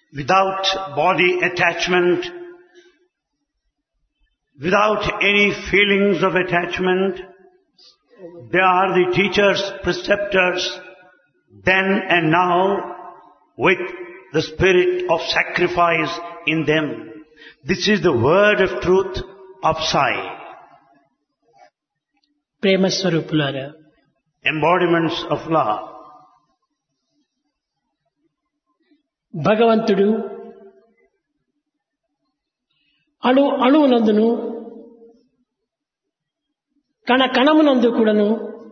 without body attachment, without any feelings of attachment. They are the teachers, preceptors, then and now, with the spirit of sacrifice in them. This is the word of truth of Sai. ప్రేమ స్వరూపులారా, Embodiments of love. భగవంతుడు అణు అణువునందును కణ కణమునందు కూడాను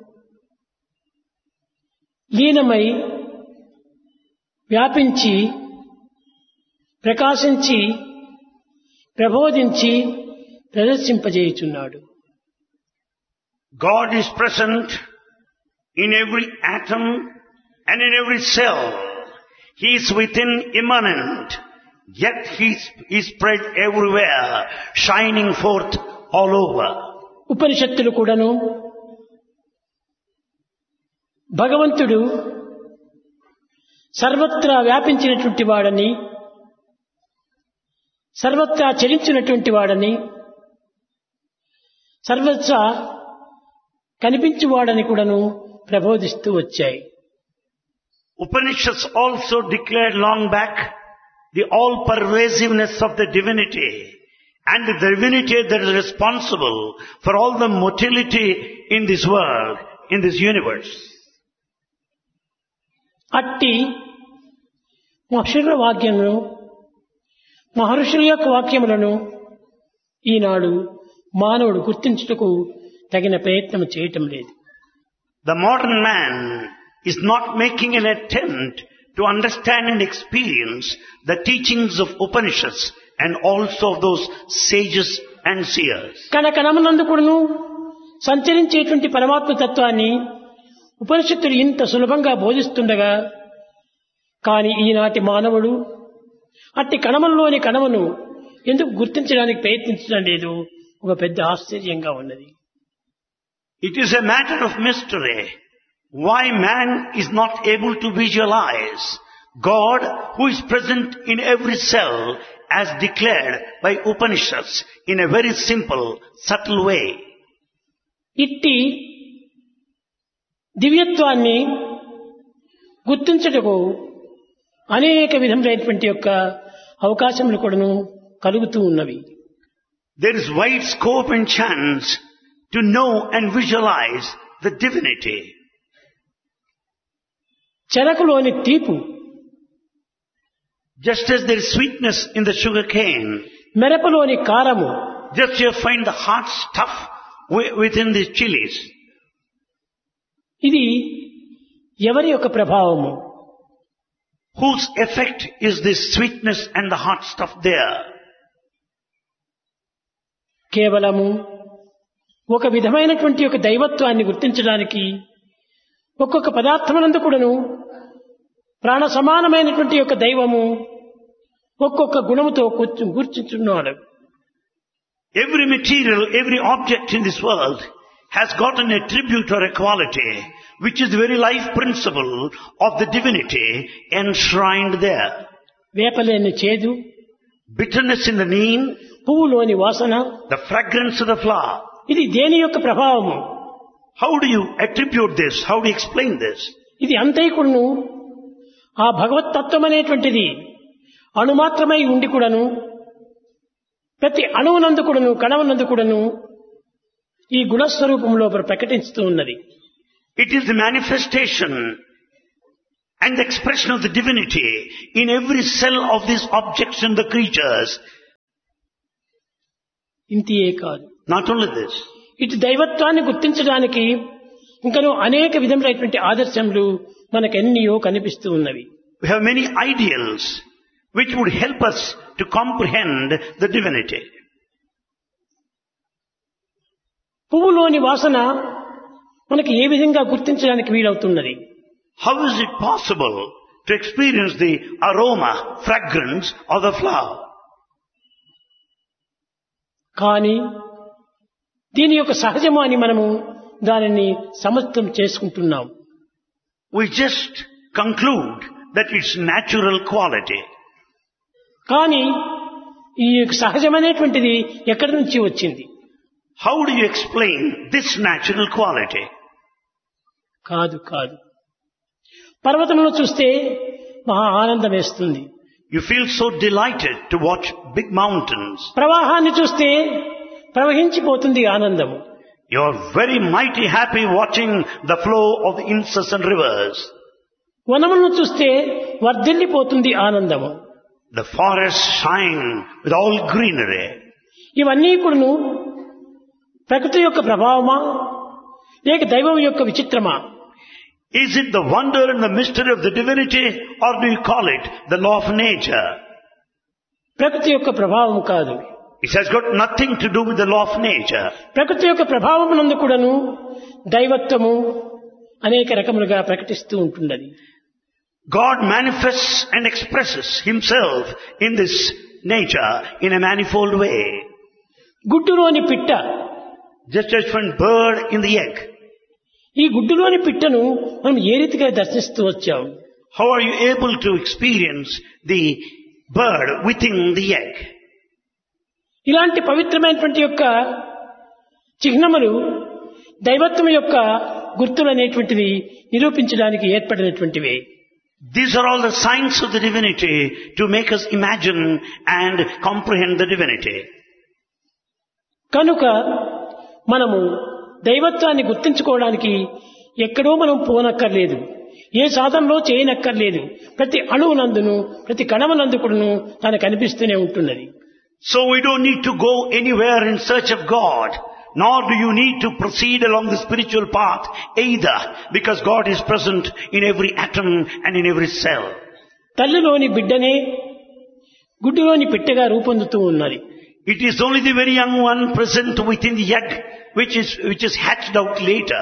లీనమై వ్యాపించి ప్రకాశించి ప్రబోధించి ప్రదర్శింపజేయుచున్నాడు. God is present in every atom and in every cell. He is within immanent, yet He is spread everywhere, shining forth all over. ఉపనిషత్తులు కూడాను భగవంతుడు సర్వత్రా వ్యాపించినటువంటి వాడని, సర్వత్రా చలించినటువంటి వాడని, సర్వత్రా కనిపించువాడని కూడాను ప్రబోధిస్తూ వచ్చాయి. Upanishads also declared long back the all-pervasiveness of the divinity and the divinity that is responsible for all the motility in this world, in this universe. అట్టి మహర్షుల వాక్యములను, మహర్షుల యొక్క వాక్యములను ఈనాడు మానవుడు గుర్తించుటకు తగిన ప్రయత్నం చేయటం లేదు. The modern man is not making an attempt to understand and experience the teachings of Upanishads and also of those sages and seers. కణ కణమునందు కూడాను సంచరించేటువంటి పరమాత్మ తత్వాన్ని ఉపనిషత్తులు ఇంత సులభంగా బోధిస్తుండగా, కానీ ఈనాటి మానవుడు అట్టి కణములోని కణమును ఎందుకు గుర్తించడానికి ప్రయత్నించడం లేదు? ఒక పెద్ద ఆశ్చర్యంగా ఉన్నది. It is a matter of mystery why man is not able to visualize God who is present in every cell as declared by Upanishads in a very simple, subtle way. ఇట్టి దివ్యత్వాన్ని గుర్తించుటకు అనేక విధములైనటువంటి యొక్క అవకాశములు కూడాను కలుగుతూ ఉన్నవి. There is wide scope and chance to know and visualize the divinity. చెరకులోని తీపు, just as there is sweetness in the sugar cane, మెరపలోని కారము, just you find the hot stuff within these chilies. ఇది ఎవరి యొక్క ప్రభావము? Whose effect is this sweetness and the hot stuff there? కేవలము ఒక విధమైనటువంటి ఒక దైవత్వాన్ని గుర్తించడానికి ఒక్కొక్క పదార్థమునందు కూడాను ప్రాణ సమానమైనటువంటి యొక్క దైవము ఒక్కొక్క గుణముతో గుర్తించున్నాడు. Every material, every object in this world has got an attribute or a quality which is the very life principle of the divinity enshrined there. వేపలేని చేదు, Bitterness in the neem, పువ్వులోని వాసన, the fragrance of the flower. ఇది దేని యొక్క ప్రభావము? How do you attribute this? How do you explain this? ఇది అంతైకుడును ఆ భగవత్తత్వం అనేటువంటిది అణుమాత్రమై ఉండి కూడాను ప్రతి అణువునందు కూడాను కణమునందు కూడాను ఈ గుణస్వరూపంలో ప్రకటిస్తూ ఉన్నది. It is the manifestation and the expression of the divinity in every cell of these objects and the creatures. ఇంతియే కాదు, Not only this, ఇటు దైవత్వాన్ని గుర్తించడానికి ఇంకనూ అనేక విధములైనటువంటి ఆదర్శములు మనకెన్నో కనిపిస్తూ ఉన్నవి. we have many ideals which would help us to comprehend the divinity. పువ్వులోని వాసన మనకి ఏ విధంగా గుర్తించడానికి వీలవుతున్నది? How is it possible to experience the aroma, fragrance of the flower? కానీ దీని యొక్క సహజము అని మనము దానిని సమర్థం చేసుకుంటున్నాం. We just conclude that it's natural quality. కానీ ఈ సహజమైనటువంటిది ఎక్కడి నుంచి వచ్చింది? How do you explain this natural quality? కాదు పర్వతంలో చూస్తే మహా ఆనందం వేస్తుంది. You feel so delighted to watch big mountains. ప్రవాహాన్ని చూస్తే ప్రవహించిపోతుంది ఆనందము. You are very mighty happy watching the flow of the incessant rivers. వనములను చూస్తే వర్ధిల్లిపోతుంది ఆనందము. The forests shine with all greenery. ఇవన్నీ కూడాను ప్రకృతి యొక్క ప్రభావమా లేక దైవం యొక్క విచిత్రమా? Is it the wonder and the mystery of the divinity, or do you call it the law of nature? ప్రకృతి యొక్క ప్రభావం కాదు. It has got nothing to do with the law of nature. ప్రకృతి యొక్క ప్రభావమునందు కూడాను దైవత్వము అనేక రకములుగా ప్రకటిస్తూ ఉంటున్నది. God manifests and expresses himself in this nature in a manifold way. గుడ్డులోని పిట్ట, Just as one bird in the egg. ఈ గుడ్డులోని పిట్టను మనం ఏ రీతిగా దర్శిస్తూ వచ్చాము? How are you able to experience the bird within the egg? ఇలాంటి పవిత్రమైనటువంటి యొక్క చిహ్నములు దైవత్వం యొక్క గుర్తులు అనేటువంటివి నిరూపించడానికి ఏర్పడినటువంటివే. These are all the signs of the divinity to make us imagine and comprehend the divinity. కనుక మనము దైవత్వాన్ని గుర్తించుకోవడానికి ఎక్కడో మనం పోనక్కర్లేదు, ఏ సాధనలో చేయనక్కర్లేదు. ప్రతి అణువునందును ప్రతి కణమునందుకును తనకు కనిపిస్తూనే ఉంటున్నది. So we don't need to go anywhere in search of God, nor do you need to proceed along the spiritual path either, because God is present in every atom and in every cell. తల్లిలోని బిడ్డనే గుడ్డులోని పిట్టగా రూపొందుతూ ఉన్నది. It is only the very young one present within the egg which is hatched out later.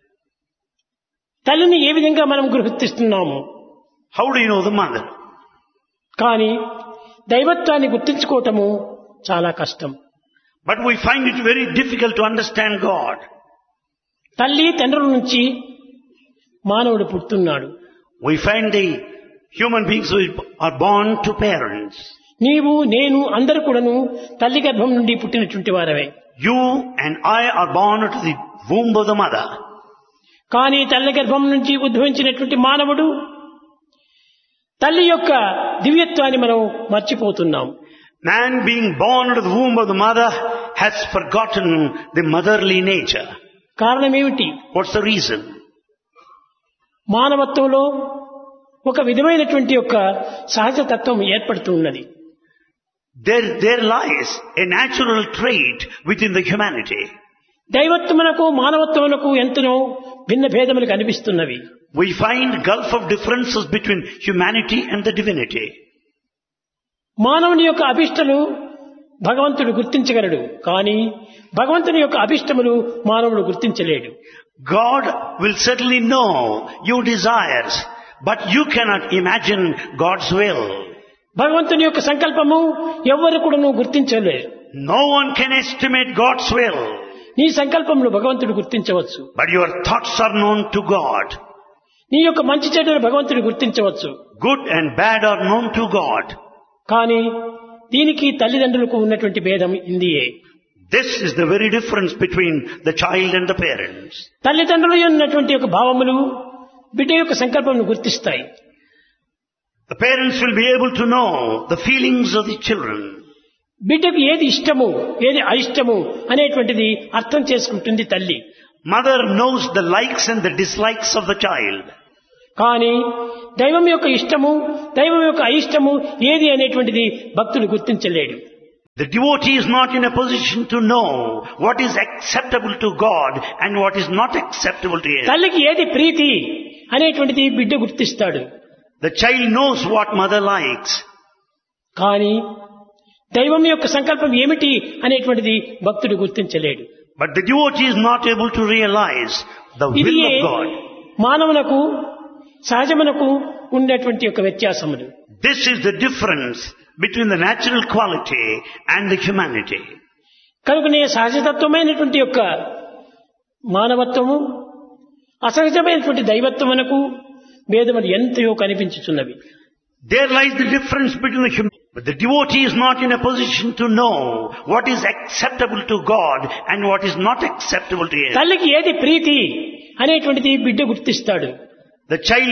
తల్లిని ఏ విధంగా మనం గుర్తిస్తున్నాము? How do you know the mother? కానీ దైవత్వాన్ని గుర్తించుకోవటము చాలా కష్టం. But we find it very difficult to understand God. తల్లి తండ్రుల నుంచి మానవుడు పుడుతున్నాడు. We find the human beings who are born to parents. నీవు నేను అందరూ కూడాను తల్లి గర్భం నుండి పుట్టినటువంటి వారమే. You and I are born to the womb of the mother. కానీ తల్లి గర్భం నుంచి ఉద్భవించినటువంటి మానవుడు తల్లి యొక్క దివ్యత్వాన్ని మనం మర్చిపోతున్నాం. Man being born to the womb of the mother has forgotten the motherly nature. కారణం ఏమిటి? What's the reason? మానవత్వంలో ఒక విధమైనటువంటి యొక్క సహజ తత్వం ఏర్పడుతూ ఉన్నది. There lies a natural trait within the humanity. దైవత్వమునకు మానవత్వమునకు ఎంతనో భిన్న భేదములు కనిపిస్తున్నవి. We find gulf of differences between humanity and the divinity. మానవుని యొక్క అభిష్టలు భగవంతుడు గుర్తించగలడు, కానీ భగవంతుని యొక్క అభిష్టములు మానవుడు గుర్తించలేడు. God will certainly know your desires, but you cannot imagine God's will. భగవంతుని యొక్క సంకల్పము ఎవ్వరు కూడా గుర్తించలేరు. No one can estimate God's will. నీ సంకల్పములు భగవంతుడు గుర్తించవచ్చు, But your thoughts are known to God. నీ యొక్క మంచి చెడులు భగవంతుడు గుర్తించవచ్చు. Good and bad are known to God. కానీ దీనికి తల్లిదండ్రులకు ఉన్నటువంటి భేదం ఇందియే. This is the very difference between the child and the parents. తల్లిదండ్రులు ఉన్నటువంటి యొక్క భావములు బిడ్డ యొక్క సంకల్పమును గుర్తిస్తాయి. The parents will be able to know the feelings of the children. బిడ్డకు ఏది ఇష్టము ఏది అయిష్టము అనేటువంటిది అర్థం చేసుకుంటుంది తల్లి. Mother knows the likes and the dislikes of the child. కానీ దైవం యొక్క ఇష్టము దైవం యొక్క అయిష్టము ఏది అనేటువంటిది భక్తుడు గుర్తించలేడు. The devotee is not in a position to know what is acceptable to God and what is not acceptable to him. తల్లికి ఏది ప్రీతి అనేటువంటిది బిడ్డ గుర్తిస్తాడు. The child knows what mother likes. కానీ దైవం యొక్క సంకల్పం ఏమిటి అనేటువంటిది భక్తుడు గుర్తించలేడు. But the devotee is not able to realize the will of God. మానవులకు సహజమునకు ఉండేటువంటి యొక్క వ్యత్యాసములు. This is the difference between the natural quality and the humanity. కనుకనే సహజతత్వమైనటువంటి యొక్క మానవత్వము అసహజమైనటువంటి దైవత్వమునకు భేదములు ఎంతయో కనిపించుచున్నవి. There lies the difference between the human. But the devotee is not in a position to know what is acceptable to God and what is not acceptable to him. తల్లికి ఏది ప్రీతి అనేటువంటిది బిడ్డ గుర్తిస్తాడు. The child